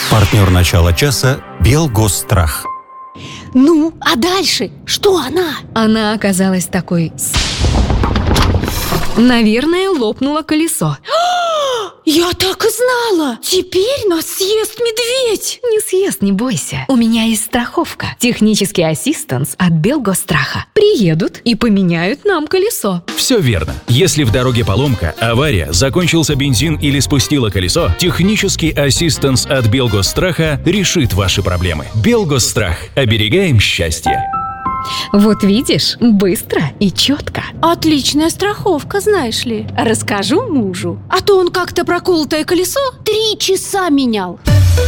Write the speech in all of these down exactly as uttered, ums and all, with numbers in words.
Партнер начала часа «Белгосстрах». Ну, а дальше? Что она? Она оказалась такой... Наверное, лопнуло колесо. Я так и знала! Теперь нас съест медведь! Не съест, не бойся. У меня есть страховка. Технический ассистанс от Белгосстраха. Приедут и поменяют нам колесо. Все верно. Если в дороге поломка, авария, закончился бензин или спустило колесо, технический ассистанс от Белгосстраха решит ваши проблемы. Белгосстрах. Оберегаем счастье. Вот видишь, быстро и четко. Отличная страховка, знаешь ли. Расскажу мужу. А то он как-то проколотое колесо три часа менял.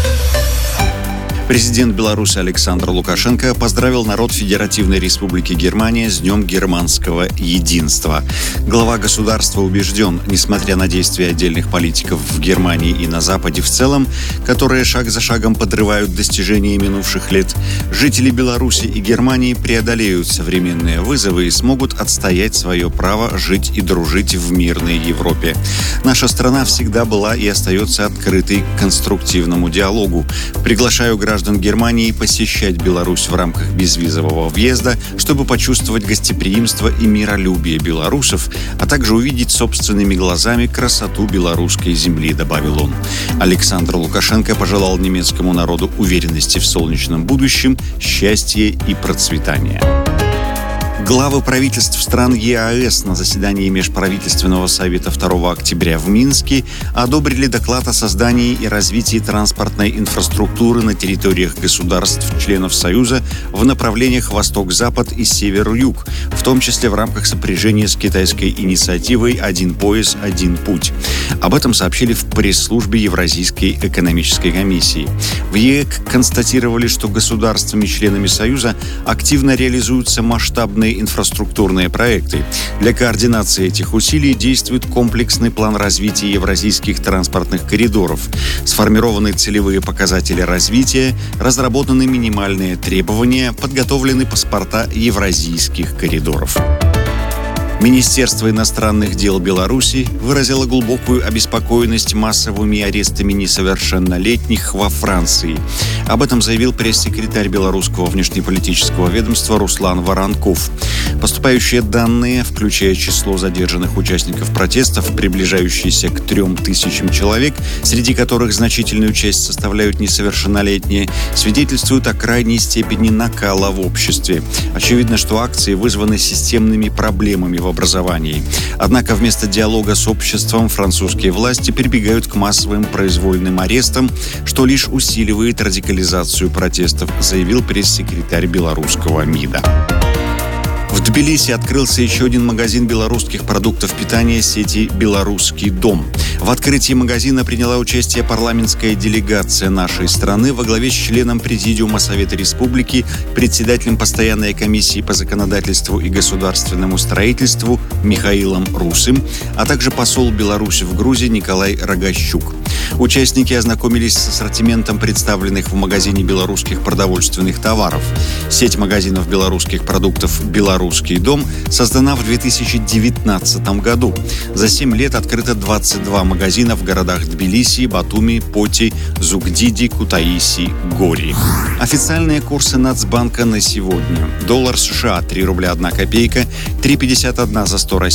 Президент Беларуси Александр Лукашенко поздравил народ Федеративной Республики Германия с Днем германского единства. Глава государства убежден, несмотря на действия отдельных политиков в Германии и на Западе в целом, которые шаг за шагом подрывают достижения минувших лет, жители Беларуси и Германии преодолеют современные вызовы и смогут отстоять свое право жить и дружить в мирной Европе. Наша страна всегда была и остается открытой к конструктивному диалогу. Приглашаю граждан граждан Германии посещать Беларусь в рамках безвизового въезда, чтобы почувствовать гостеприимство и миролюбие белорусов, а также увидеть собственными глазами красоту белорусской земли, добавил он. Александр Лукашенко пожелал немецкому народу уверенности в солнечном будущем, счастья и процветания. Главы правительств стран ЕАЭС на заседании Межправительственного совета второго октября в Минске одобрили доклад о создании и развитии транспортной инфраструктуры на территориях государств-членов Союза в направлениях восток-запад и север-юг, в том числе в рамках сопряжения с китайской инициативой «Один пояс, один путь». Об этом сообщили в пресс-службе Евразийской экономической комиссии. В ЕЭК констатировали, что государствами-членами Союза активно реализуются масштабные инфраструктурные проекты. Для координации этих усилий действует комплексный план развития евразийских транспортных коридоров. Сформированы целевые показатели развития, разработаны минимальные требования, подготовлены паспорта евразийских коридоров. Министерство иностранных дел Беларуси выразило глубокую обеспокоенность массовыми арестами несовершеннолетних во Франции. Об этом заявил пресс-секретарь белорусского внешнеполитического ведомства Руслан Воронков. Поступающие данные, включая число задержанных участников протестов, приближающиеся к трем тысячам человек, среди которых значительную часть составляют несовершеннолетние, свидетельствуют о крайней степени накала в обществе. Очевидно, что акции вызваны системными проблемами в образовании. Однако вместо диалога с обществом французские власти прибегают к массовым произвольным арестам, что лишь усиливает радикализацию протестов, заявил пресс-секретарь белорусского МИДа. В Тбилиси открылся еще один магазин белорусских продуктов питания сети «Белорусский дом». В открытии магазина приняла участие парламентская делегация нашей страны во главе с членом Президиума Совета Республики, председателем постоянной комиссии по законодательству и государственному строительству Михаилом Русым, а также посол Беларуси в Грузии Николай Рогощук. Участники ознакомились с ассортиментом представленных в магазине белорусских продовольственных товаров. Сеть магазинов белорусских продуктов «Белорусский дом» создана в две тысячи девятнадцатом году. За семь лет открыто двадцать два магазина в городах Тбилиси, Батуми, Поти, Зугдиди, Кутаиси, Гори. Официальные курсы Нацбанка на сегодня. Доллар США три рубля одна копейка, три пятьдесят один за сто российских